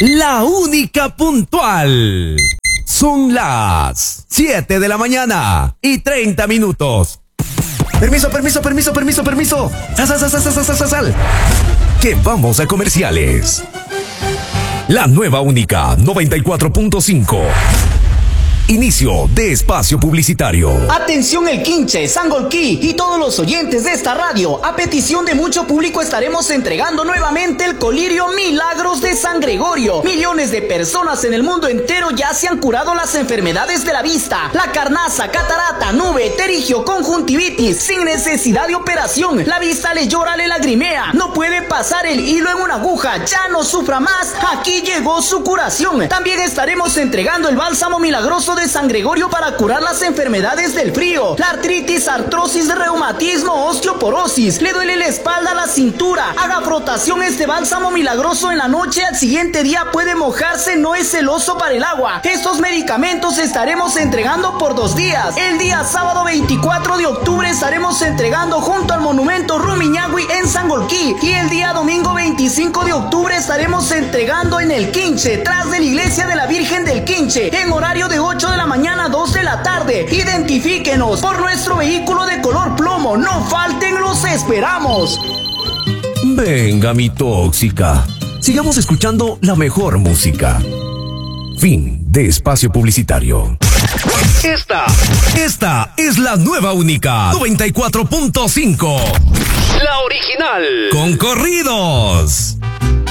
La única puntual. Son las 7 de la mañana y 30 minutos. Permiso. Sal. Que vamos a comerciales. La nueva única 94.5. Inicio de espacio publicitario. Atención El Quinche, Sangolquí y todos los oyentes de esta radio. A petición de mucho público estaremos entregando nuevamente el colirio Milagros de San Gregorio. Millones de personas en el mundo entero ya se han curado las enfermedades de la vista. La carnaza, catarata, nube, terigio, conjuntivitis, sin necesidad de operación. La vista le llora, le lagrimea. No puede pasar el hilo en una aguja. Ya no sufra más. Aquí llegó su curación. También estaremos entregando el bálsamo milagroso de San Gregorio para curar las enfermedades del frío, la artritis, artrosis, reumatismo, osteoporosis. Le duele la espalda, la cintura. Haga frotación este bálsamo milagroso en la noche. Al siguiente día puede mojarse, no es celoso para el agua. Estos medicamentos estaremos entregando por 2 días. El día sábado 24 de octubre estaremos entregando junto al monumento Rumiñahui en Sangolquí, y el día domingo 25 de octubre estaremos entregando en El Quinche, tras de la iglesia de la Virgen del Quinche, en horario de 8 de la mañana a 2 de la tarde. Identifíquenos por nuestro vehículo de color plomo. No falten, los esperamos. Venga, mi tóxica. Sigamos escuchando la mejor música. Fin de espacio publicitario. Esta es la nueva única 94.5. La original. Con corridos.